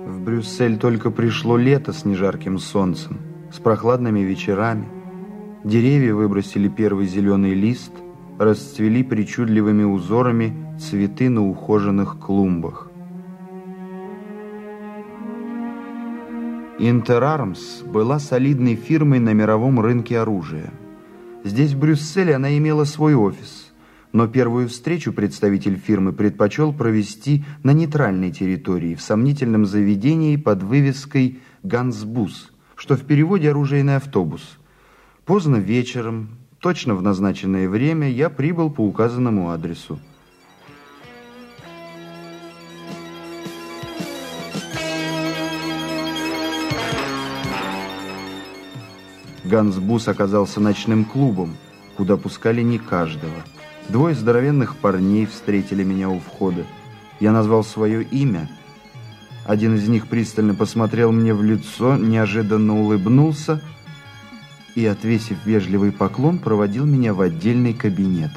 В Брюссель только пришло лето с нежарким солнцем, с прохладными вечерами. Деревья выбросили первый зеленый лист, расцвели причудливыми узорами цветы на ухоженных клумбах. Интерармс была солидной фирмой на мировом рынке оружия. Здесь, в Брюсселе, она имела свой офис, но первую встречу представитель фирмы предпочел провести на нейтральной территории, в сомнительном заведении под вывеской «Гансбус», что в переводе «оружейный автобус». Поздно вечером, точно в назначенное время, я прибыл по указанному адресу. Гансбус оказался ночным клубом, куда пускали не каждого. Двое здоровенных парней встретили меня у входа. Я назвал свое имя. Один из них пристально посмотрел мне в лицо, неожиданно улыбнулся и, отвесив вежливый поклон, проводил меня в отдельный кабинет.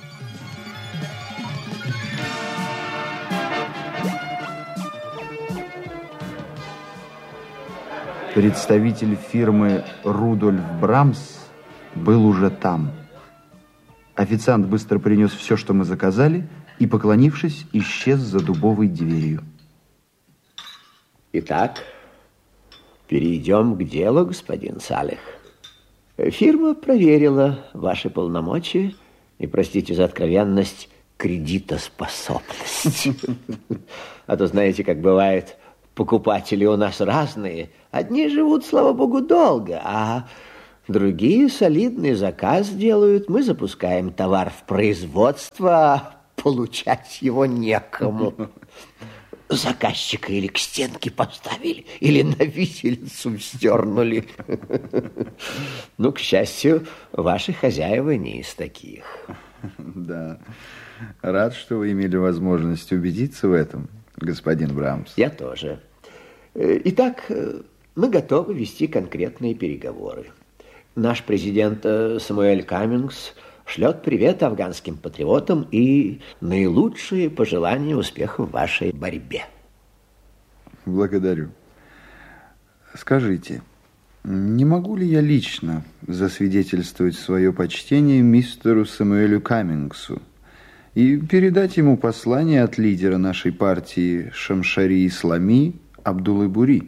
Представитель фирмы Рудольф Брамс был уже там. Официант быстро принес все, что мы заказали, и, поклонившись, исчез за дубовой дверью. Итак, перейдем к делу, господин Салих. Фирма проверила ваши полномочия и, простите за откровенность, кредитоспособность. А то знаете, как бывает, покупатели у нас разные. Одни живут, слава богу, долго, а другие солидный заказ делают. Мы запускаем товар в производство, а получать его некому. Заказчика или к стенке поставили, или на виселицу стернули. Ну, к счастью, ваши хозяева не из таких. Да, рад, что вы имели возможность убедиться в этом, господин Брамс. Я тоже. Итак, мы готовы вести конкретные переговоры. Наш президент Самуэль Каммингс шлет привет афганским патриотам и наилучшие пожелания успеха в вашей борьбе. Благодарю. Скажите, не могу ли я лично засвидетельствовать свое почтение мистеру Самуэлю Каммингсу и передать ему послание от лидера нашей партии Шамшари Ислами Абдуллы Бури?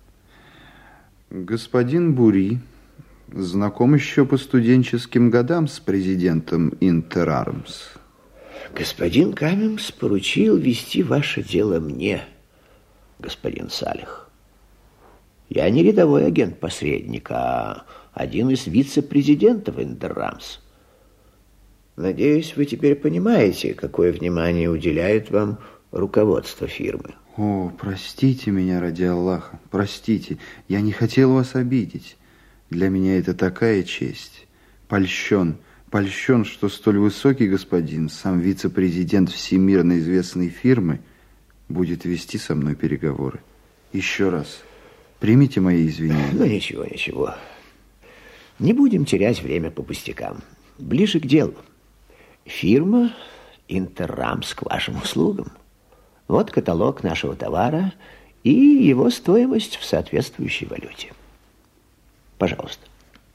Господин Бури знаком еще по студенческим годам с президентом Интерармс. Господин Каммингс поручил вести ваше дело мне, господин Салих. Я не рядовой агент-посредник, а один из вице-президентов Интерармс. Надеюсь, вы теперь понимаете, какое внимание уделяет вам руководство фирмы. О, простите меня ради Аллаха, простите, я не хотел вас обидеть. Для меня это такая честь. Польщен, что столь высокий господин, сам вице-президент всемирно известной фирмы, будет вести со мной переговоры. Еще раз, примите мои извинения. Ну, ничего. Не будем терять время по пустякам. Ближе к делу. Фирма Интерармс к вашим услугам. Вот каталог нашего товара и его стоимость в соответствующей валюте. Пожалуйста.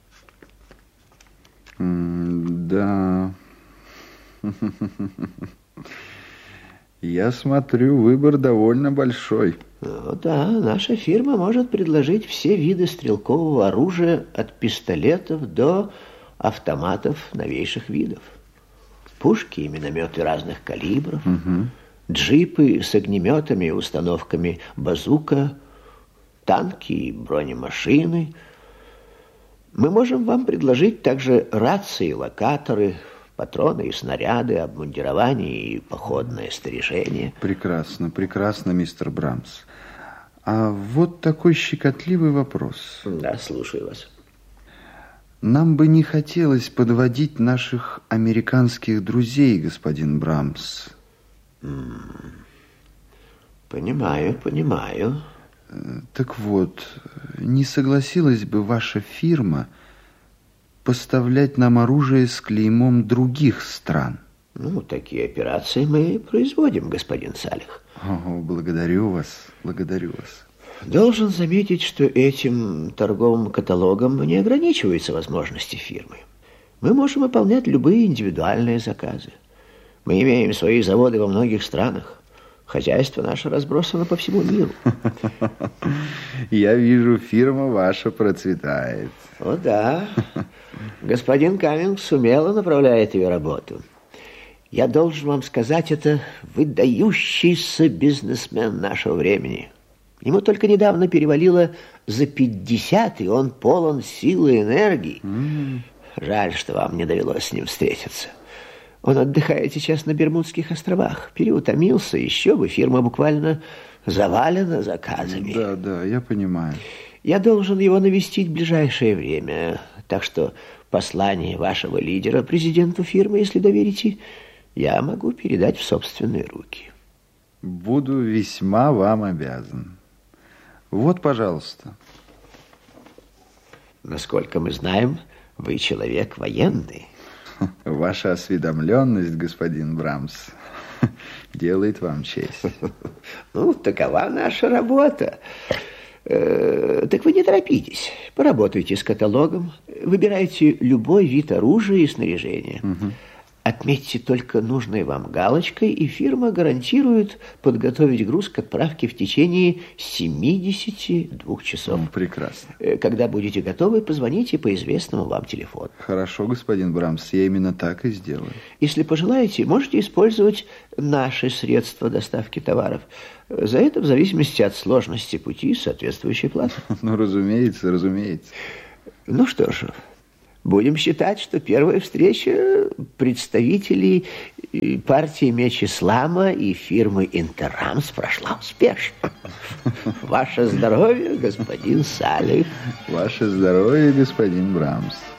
Да. Я смотрю, выбор довольно большой. Да, наша фирма может предложить все виды стрелкового оружия от пистолетов до автоматов новейших видов. Пушки и минометы разных калибров, джипы с огнеметами и установками базука, танки и бронемашины. Мы можем вам предложить также рации, локаторы, патроны и снаряды, обмундирование и походное снаряжение. Прекрасно, мистер Брамс. А вот такой щекотливый вопрос. Да, слушаю вас. Нам бы не хотелось подводить наших американских друзей, господин Брамс. Понимаю. Так вот, не согласилась бы ваша фирма поставлять нам оружие с клеймом других стран? Ну, такие операции мы производим, господин Салих. О, благодарю вас. Должен заметить, что этим торговым каталогом не ограничиваются возможности фирмы. Мы можем выполнять любые индивидуальные заказы. Мы имеем свои заводы во многих странах. Хозяйство наше разбросано по всему миру. Я вижу, фирма ваша процветает. О, да. Господин Каммингс умело направляет ее работу. Я должен вам сказать, это выдающийся бизнесмен нашего времени. Ему только недавно перевалило за 50, и он полон силы и энергии. Жаль, что вам не довелось с ним встретиться. Он отдыхает сейчас на Бермудских островах. Переутомился, еще бы, фирма буквально завалена заказами. Да, я понимаю. Я должен его навестить в ближайшее время. Так что послание вашего лидера президенту фирмы, если доверите, я могу передать в собственные руки. Буду весьма вам обязан. Вот, пожалуйста. Насколько мы знаем, вы человек военный. Ваша осведомленность, господин Брамс, делает вам честь. Ну, такова наша работа. Так вы не торопитесь. Поработайте с каталогом. Выбирайте любой вид оружия и снаряжения. Отметьте только нужной вам галочкой, и фирма гарантирует подготовить груз к отправке в течение 72 часов. Прекрасно. Когда будете готовы, позвоните по известному вам телефону. Хорошо, господин Брамс, я именно так и сделаю. Если пожелаете, можете использовать наши средства доставки товаров. За это, в зависимости от сложности пути, соответствующая плата. Ну, разумеется. Ну что ж, будем считать, что первая встреча представителей партии Меч Ислама и фирмы Интеррамс прошла успешно. Ваше здоровье, господин Салих. Ваше здоровье, господин Брамс.